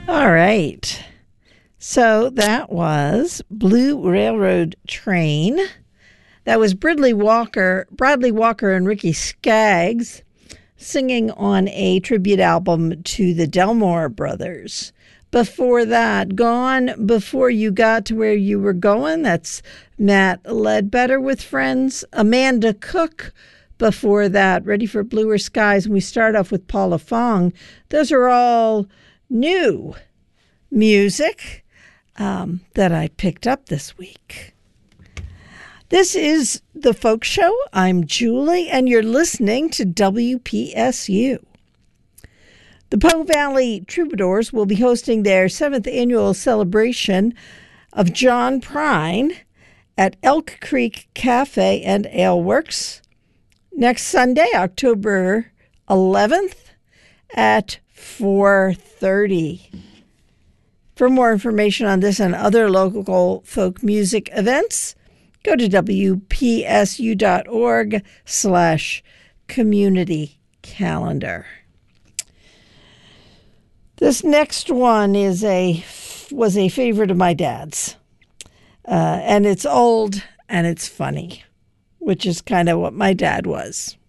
All right. So that was Blue Railroad Train. That was Bradley Walker and Ricky Skaggs singing on a tribute album to the Delmore Brothers. Before that, Gone Before You Got to Where You Were Going. That's Matt Ledbetter with Friends. Amanda Cook. Before that, Ready for Bluer Skies. And we start off with Paula Fong. Those are all new music that I picked up this week. This is The Folk Show. I'm Julie, and you're listening to WPSU. The Po Valley Troubadours will be hosting their 7th annual celebration of John Prine at Elk Creek Cafe and Ale Works next Sunday, October 11th at 4:30. For more information on this and other local folk music events, go to wpsu.org/community calendar. This next one was a favorite of my dad's, and it's old and it's funny, which is kind of what my dad was.